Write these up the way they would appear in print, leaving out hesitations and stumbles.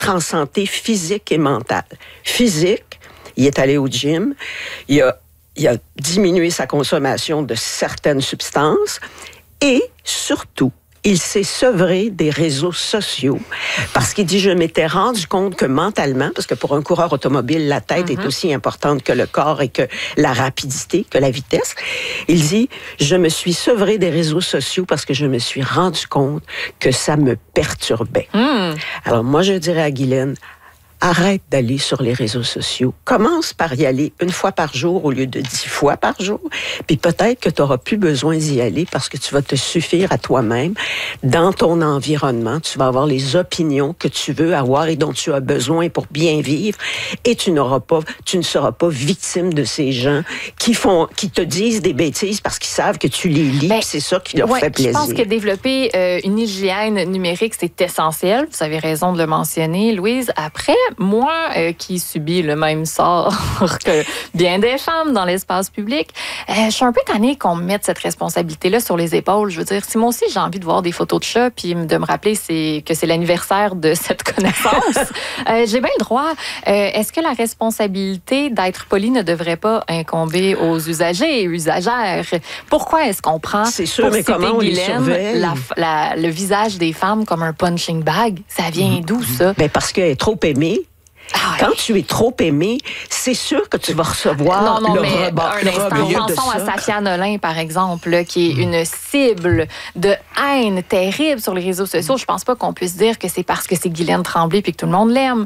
en santé physique et mentale. Physique, il est allé au gym, il a diminué sa consommation de certaines substances et surtout, il s'est sevré des réseaux sociaux parce qu'il dit, je m'étais rendu compte que mentalement, parce que pour un coureur automobile, la tête est aussi importante que le corps et que la rapidité, que la vitesse. Il dit, je me suis sevré des réseaux sociaux parce que je me suis rendu compte que ça me perturbait. Alors moi, je dirais à Guylaine, arrête d'aller sur les réseaux sociaux. Commence par y aller une fois par jour au lieu de 10 fois par jour. Puis peut-être que tu n'auras plus besoin d'y aller parce que tu vas te suffire à toi-même. Dans ton environnement, tu vas avoir les opinions que tu veux avoir et dont tu as besoin pour bien vivre. Et tu ne seras pas victime de ces gens qui te disent des bêtises parce qu'ils savent que tu les lis. C'est ça qui leur fait plaisir. Je pense que développer une hygiène numérique, c'est essentiel. Vous avez raison de le mentionner, Louise. Après, moi, qui subis le même sort que bien des femmes dans l'espace public, je suis un peu tannée qu'on me mette cette responsabilité-là sur les épaules. Je veux dire, si moi aussi j'ai envie de voir des photos de chats puis de me rappeler que c'est l'anniversaire de cette connaissance, j'ai bien le droit. Est-ce que la responsabilité d'être poli ne devrait pas incomber aux usagers et usagères? Pourquoi est-ce qu'on prend, c'est sûr, pour mais comment on les surveille? Le visage des femmes comme un punching bag? Ça vient d'où, ça? Ben parce qu'elle est trop aimée. Quand tu es trop aimé, c'est sûr que tu vas recevoir le rebond. Pensons à Safia Nolin, par exemple, qui est une cible de haine terrible sur les réseaux sociaux. Je pense pas qu'on puisse dire que c'est parce que c'est Guylaine Tremblay puis que tout le monde l'aime.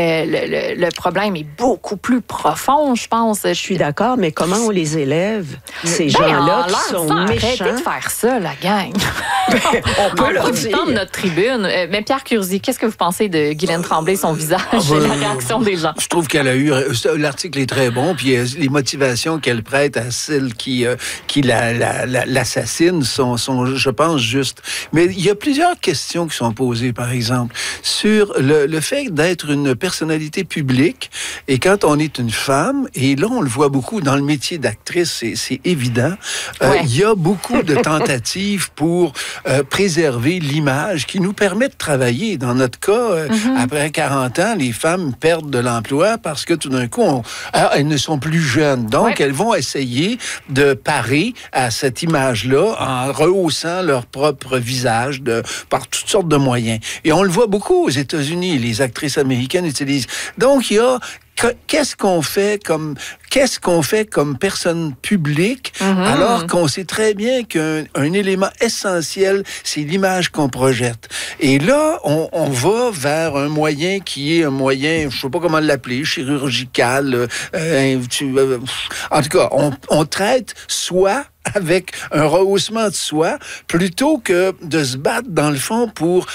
Le problème est beaucoup plus profond, je pense. Je suis d'accord, mais comment on les élève, ces gens-là qui sont méchants? Arrêtez de faire ça, la gang. On peut leur dire. De notre tribune. Mais Pierre Curzi, qu'est-ce que vous pensez de Guylaine Tremblay, son visage? Des gens. Je trouve qu'elle a eu... L'article est très bon, puis les motivations qu'elle prête à celles qui l'assassinent sont, je pense, justes. Mais il y a plusieurs questions qui sont posées, par exemple, sur le fait d'être une personnalité publique, et quand on est une femme, et là, on le voit beaucoup dans le métier d'actrice, c'est évident, il y a beaucoup de tentatives pour préserver l'image qui nous permet de travailler. Dans notre cas, après 40 ans, les femmes perdent de l'emploi parce que tout d'un coup, elles ne sont plus jeunes. Donc, elles vont essayer de parer à cette image-là en rehaussant leur propre visage par toutes sortes de moyens. Et on le voit beaucoup aux États-Unis. Les actrices américaines utilisent. Donc, il y a qu'est-ce qu'on fait comme personne publique alors qu'on sait très bien qu'un élément essentiel, c'est l'image qu'on projette. Et là, on va vers un moyen qui est un moyen, je sais pas comment l'appeler, chirurgical. En tout cas, on traite soi avec un rehaussement de soi plutôt que de se battre dans le fond pour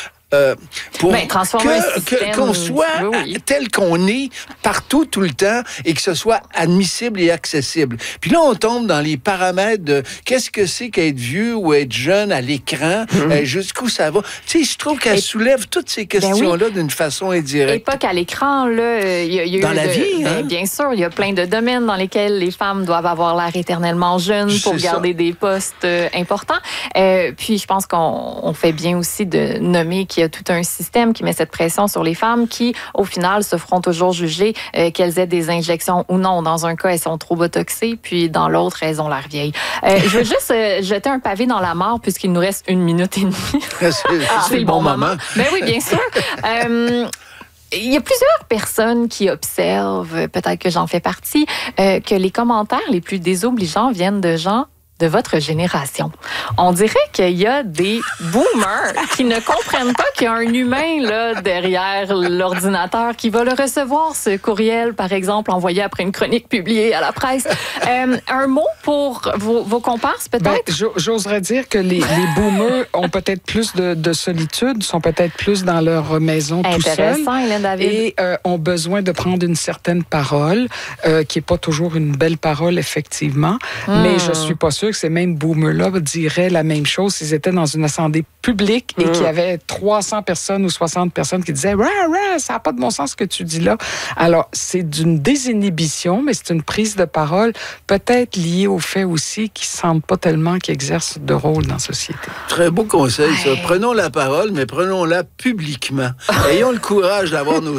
qu'on soit tel qu'on est partout, tout le temps, et que ce soit admissible et accessible. Puis là, on tombe dans les paramètres de qu'est-ce que c'est qu'être vieux ou être jeune à l'écran, jusqu'où ça va. Tu sais, je trouve qu'elle soulève toutes ces questions-là d'une façon indirecte. Et pas qu'à l'écran, là. Y a dans la vie, hein? Bien sûr, il y a plein de domaines dans lesquels les femmes doivent avoir l'air éternellement jeunes pour garder des postes importants. Puis, je pense qu'on fait bien aussi de nommer qu'il y a tout un système qui met cette pression sur les femmes qui, au final, se feront toujours juger qu'elles aient des injections ou non. Dans un cas, elles sont trop botoxées, puis dans l'autre, elles ont l'air vieilles. Je veux juste jeter un pavé dans la mare puisqu'il nous reste 1 minute et demie. C'est le bon moment. Ben oui, bien sûr. Il y a plusieurs personnes qui observent, peut-être que j'en fais partie, que les commentaires les plus désobligeants viennent de gens de votre génération. On dirait qu'il y a des boomers qui ne comprennent pas qu'il y a un humain là, derrière l'ordinateur qui va le recevoir, ce courriel, par exemple, envoyé après une chronique publiée à la presse. Un mot pour vos comparses, peut-être? J'oserais dire que les boomers ont peut-être plus de solitude, sont peut-être plus dans leur maison tout seuls. Intéressant, Hélène David. Et ont besoin de prendre une certaine parole, qui n'est pas toujours une belle parole, effectivement, mais je suis pas sûre sûr que ces mêmes boomers-là diraient la même chose s'ils étaient dans une assemblée publique et qu'il y avait 300 personnes ou 60 personnes qui disaient « Rah, rah, ça n'a pas de bon sens ce que tu dis là ». Alors, c'est d'une désinhibition, mais c'est une prise de parole peut-être liée au fait aussi qu'ils ne sentent pas tellement qu'ils exercent de rôle dans la société. Très beau conseil, ça. Prenons la parole, mais prenons-la publiquement. Ayons le courage d'avoir nos